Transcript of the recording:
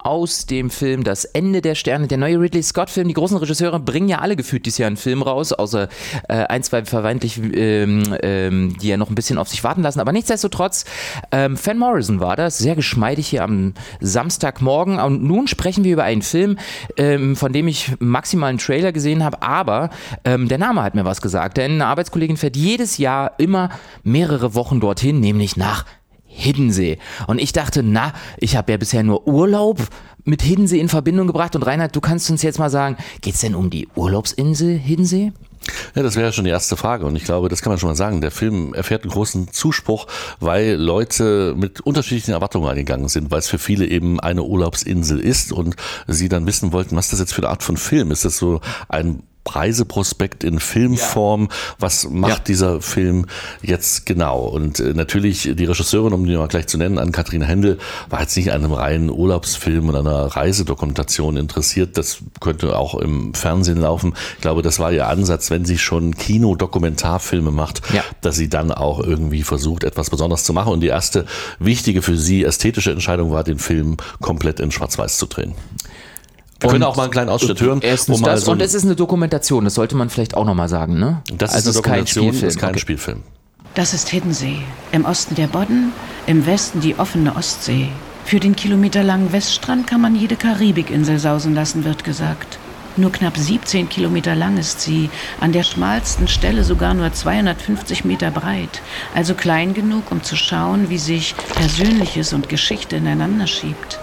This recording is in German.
aus dem Film Das Ende der Sterne, der neue Ridley Scott-Film. Die großen Regisseure bringen ja alle gefühlt dieses Jahr einen Film raus, außer ein, zwei vermeintlich, die ja noch ein bisschen auf sich warten lassen. Aber nichtsdestotrotz, Van Morrison war das, sehr geschmeidig hier am Samstagmorgen. Und nun sprechen wir über einen Film, von dem ich maximal einen Trailer gesehen habe, aber der Name hat mir was gesagt, denn eine Arbeitskollegin fährt jedes Jahr immer mehrere Wochen dorthin, nämlich nach Hiddensee. Und ich dachte, ich habe ja bisher nur Urlaub mit Hiddensee in Verbindung gebracht. Und Reinhard, du kannst uns jetzt mal sagen, geht's denn um die Urlaubsinsel Hiddensee? Ja, das wäre ja schon die erste Frage und ich glaube, das kann man schon mal sagen. Der Film erfährt einen großen Zuspruch, weil Leute mit unterschiedlichen Erwartungen eingegangen sind, weil es für viele eben eine Urlaubsinsel ist und sie dann wissen wollten, was das jetzt für eine Art von Film ist. Das so ein Reiseprospekt in Filmform. Was macht dieser Film jetzt genau? Und natürlich die Regisseurin, um die mal gleich zu nennen, Ann-Kathrin Händel, war jetzt nicht an einem reinen Urlaubsfilm und einer Reisedokumentation interessiert. Das könnte auch im Fernsehen laufen. Ich glaube, das war ihr Ansatz, wenn sie schon Kino-Dokumentarfilme macht, dass sie dann auch irgendwie versucht, etwas Besonderes zu machen. Und die erste wichtige für sie ästhetische Entscheidung war, den Film komplett in Schwarz-Weiß zu drehen. Wir können auch mal einen kleinen Ausschnitt hören. Erstens das, und es ist eine Dokumentation, das sollte man vielleicht auch nochmal sagen, ne? Das ist eine Dokumentation, das ist kein Spielfilm. Das ist Hiddensee. Im Osten der Bodden, im Westen die offene Ostsee. Für den kilometerlangen Weststrand kann man jede Karibikinsel sausen lassen, wird gesagt. Nur knapp 17 Kilometer lang ist sie, an der schmalsten Stelle sogar nur 250 Meter breit. Also klein genug, um zu schauen, wie sich Persönliches und Geschichte ineinander schiebt.